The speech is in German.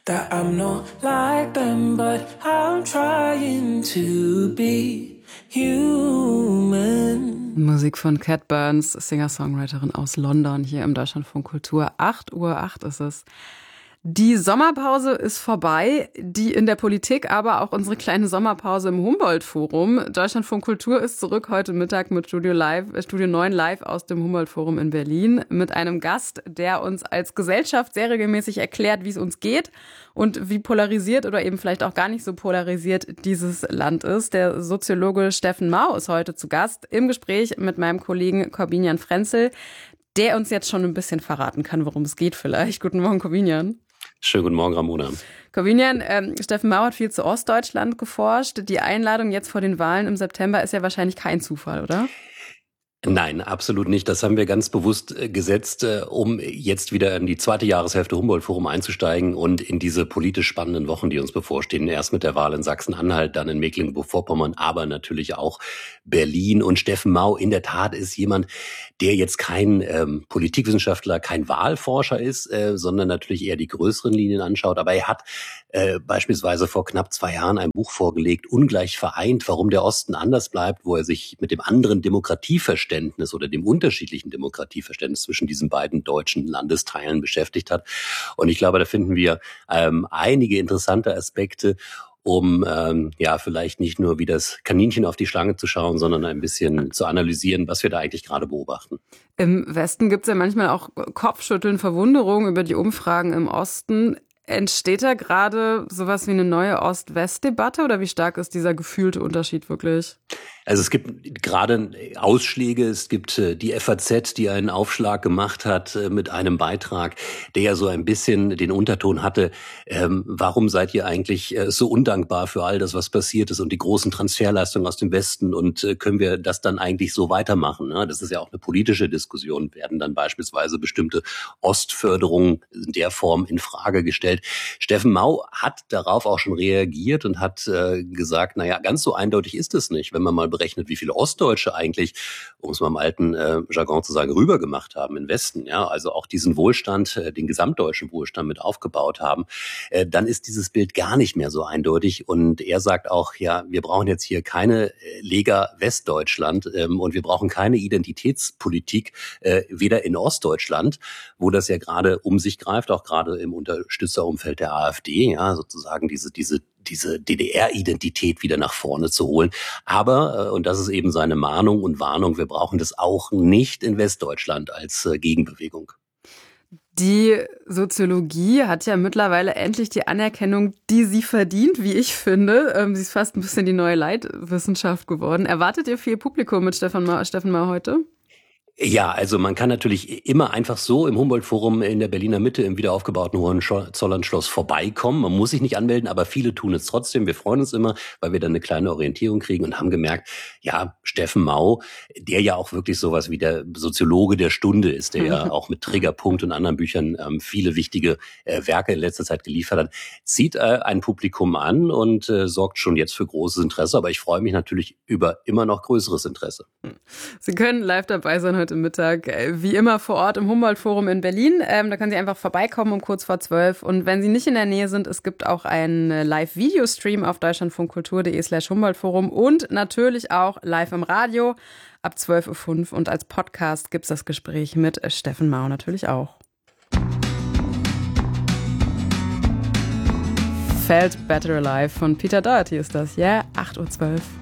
that I'm not like them, but I'm trying to be human. Musik von Cat Burns, Singer-Songwriterin aus London, hier im Deutschlandfunk Kultur. 8:08 Uhr ist es. Die Sommerpause ist vorbei, die in der Politik, aber auch unsere kleine Sommerpause im Humboldt-Forum. Deutschlandfunk Kultur ist zurück heute Mittag mit Studio 9 live aus dem Humboldt-Forum in Berlin mit einem Gast, der uns als Gesellschaft sehr regelmäßig erklärt, wie es uns geht und wie polarisiert oder eben vielleicht auch gar nicht so polarisiert dieses Land ist. Der Soziologe Steffen Mau ist heute zu Gast im Gespräch mit meinem Kollegen Corbinian Frenzel, der uns jetzt schon ein bisschen verraten kann, worum es geht vielleicht. Guten Morgen, Corbinian. Schönen guten Morgen, Ramona. Corbinian, Steffen Mau hat viel zu Ostdeutschland geforscht. Die Einladung jetzt vor den Wahlen im September ist ja wahrscheinlich kein Zufall, oder? Nein, absolut nicht. Das haben wir ganz bewusst gesetzt, um jetzt wieder in die zweite Jahreshälfte Humboldt-Forum einzusteigen und in diese politisch spannenden Wochen, die uns bevorstehen. Erst mit der Wahl in Sachsen-Anhalt, dann in Mecklenburg-Vorpommern, aber natürlich auch Berlin. Und Steffen Mau in der Tat ist jemand, der jetzt kein Politikwissenschaftler, kein Wahlforscher ist, sondern natürlich eher die größeren Linien anschaut. Aber er hat beispielsweise vor knapp 2 Jahren ein Buch vorgelegt, Ungleich vereint, warum der Osten anders bleibt, wo er sich mit dem anderen Demokratieverständnis oder dem unterschiedlichen Demokratieverständnis zwischen diesen beiden deutschen Landesteilen beschäftigt hat. Und ich glaube, da finden wir einige interessante Aspekte, um vielleicht nicht nur wie das Kaninchen auf die Schlange zu schauen, sondern ein bisschen zu analysieren, was wir da eigentlich gerade beobachten. Im Westen gibt es ja manchmal auch Kopfschütteln, Verwunderung über die Umfragen im Osten. Entsteht da gerade sowas wie eine neue Ost-West-Debatte oder wie stark ist dieser gefühlte Unterschied wirklich? Also es gibt gerade Ausschläge, es gibt die FAZ, die einen Aufschlag gemacht hat mit einem Beitrag, der ja so ein bisschen den Unterton hatte, warum seid ihr eigentlich so undankbar für all das, was passiert ist und die großen Transferleistungen aus dem Westen und können wir das dann eigentlich so weitermachen? Ne? Das ist ja auch eine politische Diskussion, werden dann beispielsweise bestimmte Ostförderungen in der Form in Frage gestellt. Steffen Mau hat darauf auch schon reagiert und hat gesagt, naja, ganz so eindeutig ist es nicht, wenn man mal berechnet, wie viele Ostdeutsche eigentlich, um es mal im alten Jargon zu sagen, rübergemacht haben in Westen, ja, also auch diesen Wohlstand, den gesamtdeutschen Wohlstand mit aufgebaut haben, dann ist dieses Bild gar nicht mehr so eindeutig. Und er sagt auch, ja, wir brauchen jetzt hier keine Lega Westdeutschland und wir brauchen keine Identitätspolitik, weder in Ostdeutschland, wo das ja gerade um sich greift, auch gerade im Unterstützerumfeld der AfD, ja, sozusagen diese DDR-Identität wieder nach vorne zu holen. Aber, und das ist eben seine Mahnung und Warnung, wir brauchen das auch nicht in Westdeutschland als Gegenbewegung. Die Soziologie hat ja mittlerweile endlich die Anerkennung, die sie verdient, wie ich finde. Sie ist fast ein bisschen die neue Leitwissenschaft geworden. Erwartet ihr viel Publikum mit Steffen Mau heute? Ja, also man kann natürlich immer einfach so im Humboldt-Forum in der Berliner Mitte im wiederaufgebauten Hohenzollernschloss vorbeikommen. Man muss sich nicht anmelden, aber viele tun es trotzdem. Wir freuen uns immer, weil wir dann eine kleine Orientierung kriegen und haben gemerkt, ja, Steffen Mau, der ja auch wirklich sowas wie der Soziologe der Stunde ist, der ja auch mit Triggerpunkt und anderen Büchern viele wichtige Werke in letzter Zeit geliefert hat, zieht ein Publikum an und sorgt schon jetzt für großes Interesse. Aber ich freue mich natürlich über immer noch größeres Interesse. Sie können live dabei sein heute Mittag, wie immer vor Ort im Humboldt-Forum in Berlin. Da können Sie einfach vorbeikommen um kurz vor 12. Und wenn Sie nicht in der Nähe sind, es gibt auch einen Live-Video-Stream auf deutschlandfunkkultur.de/Humboldt-Forum und natürlich auch live im Radio ab 12:05 Uhr. Und als Podcast gibt es das Gespräch mit Steffen Mau natürlich auch. Felt Better Alive von Peter Doherty ist das, ja, 8:12 Uhr.